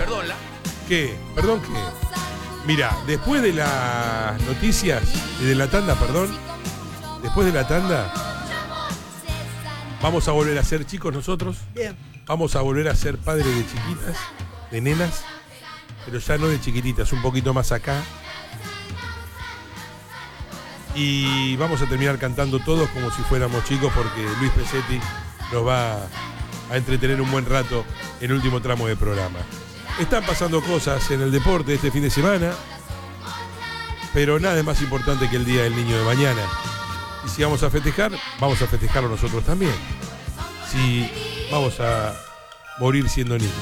Perdón, ¿Qué? ¿Perdón qué? Mira, después de las noticias, de la tanda, después de la tanda, vamos a volver a ser chicos nosotros. Bien. Vamos a volver a ser padres de chiquitas, de nenas, pero ya no de chiquititas, un poquito más acá. Y vamos a terminar cantando todos como si fuéramos chicos, porque Luis Pesetti nos va a entretener un buen rato en el último tramo del programa. Están pasando cosas en el deporte este fin de semana, pero nada es más importante que el Día del Niño de mañana. Y si vamos a festejar, vamos a festejarlo nosotros también. Si vamos a morir siendo niños.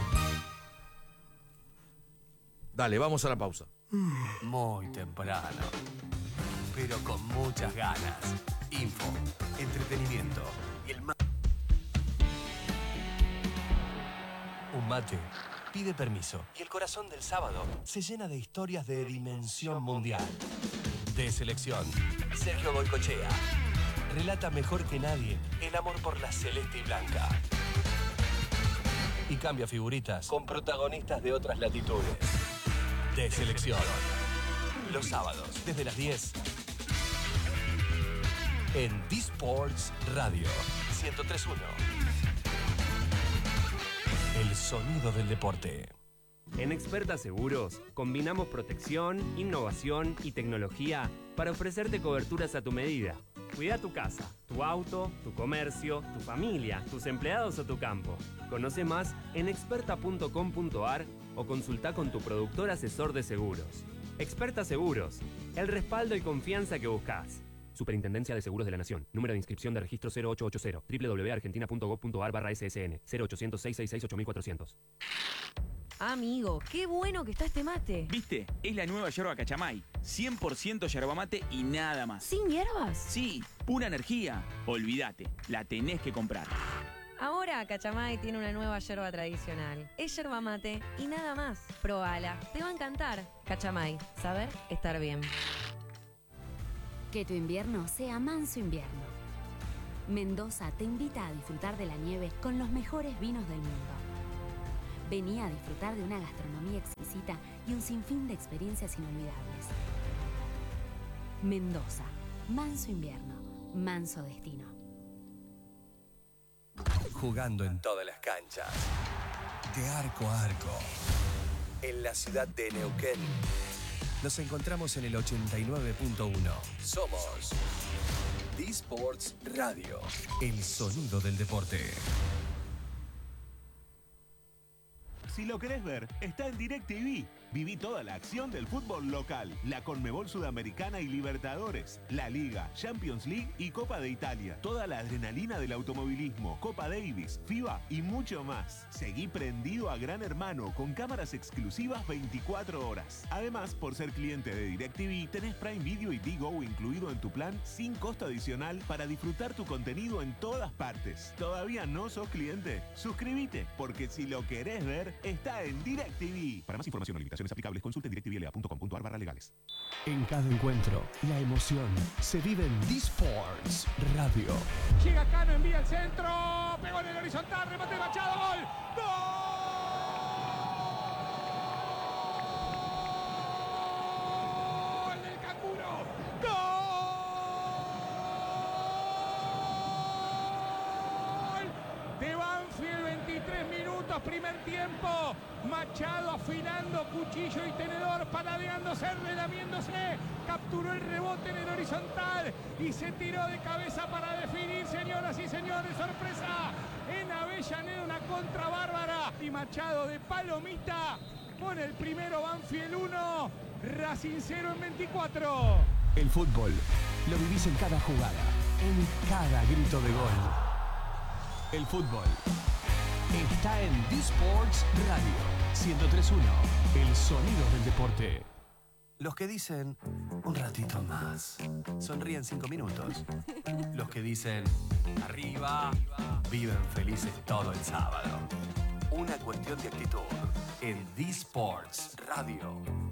Dale, vamos a la pausa. Muy temprano, pero con muchas ganas. Info, entretenimiento y el un mate pide permiso y el corazón del sábado se llena de historias de dimensión mundial. De selección, Sergio Goycochea relata mejor que nadie el amor por la celeste y blanca. Y cambia figuritas con protagonistas de otras latitudes. De selección. Los sábados, desde las 10. En D-Sports Radio 103.1. El sonido del deporte. En Experta Seguros combinamos protección, innovación y tecnología para ofrecerte coberturas a tu medida. Cuida tu casa, tu auto, tu comercio, tu familia, tus empleados o tu campo. Conoce más en experta.com.ar o consulta con tu productor asesor de seguros. Experta Seguros, el respaldo y confianza que buscas. Superintendencia de Seguros de la Nación. Número de inscripción de registro 0880. www.argentina.gov.ar/ssn 0800-666-8400. Amigo, qué bueno que está este mate. ¿Viste? Es la nueva yerba Cachamay. 100% yerba mate y nada más. ¿Sin hierbas? Sí, pura energía. Olvídate, la tenés que comprar. Ahora Cachamay tiene una nueva yerba tradicional. Es yerba mate y nada más. Probala, te va a encantar. Cachamay, saber estar bien. Que tu invierno sea manso invierno. Mendoza te invita a disfrutar de la nieve con los mejores vinos del mundo. Vení a disfrutar de una gastronomía exquisita y un sinfín de experiencias inolvidables. Mendoza, manso invierno, manso destino. Jugando en todas las canchas, de arco a arco, en la ciudad de Neuquén. Nos encontramos en el 89.1. Somos D-Sports Radio, el sonido del deporte. Si lo querés ver, está en DirecTV. Viví toda la acción del fútbol local, la Conmebol Sudamericana y Libertadores, la Liga, Champions League y Copa de Italia. Toda la adrenalina del automovilismo, Copa Davis, FIBA y mucho más. Seguí prendido a Gran Hermano con cámaras exclusivas 24 horas. Además, por ser cliente de DirecTV, tenés Prime Video y Digo incluido en tu plan sin costo adicional para disfrutar tu contenido en todas partes. ¿Todavía no sos cliente? Suscríbete, porque si lo querés ver, está en DirecTV. Para más información o limitaciones aplicables, consulte directvla.com.ar/legales. En cada encuentro, la emoción se vive en D-Sports Radio. Llega Cano, envía el centro, pegó en el horizontal, remate Machado, gol. ¡Gol del Canguro! ¡Gol de Banfield! 23 minutos, primer tiempo. Machado afinando cuchillo y tenedor, paladeándose, relamiéndose, capturó el rebote en el horizontal y se tiró de cabeza para definir, señoras y señores, sorpresa en Avellaneda, una contra bárbara y Machado de palomita pone el primero, Banfield 1, Racing 0 en 24. El fútbol lo vivís en cada jugada, en cada grito de gol. El fútbol está en D-Sports Radio 103.1, el sonido del deporte. Los que dicen un ratito más sonríen 5 minutos. Los que dicen arriba viven felices todo el sábado. Una cuestión de actitud en D-Sports Radio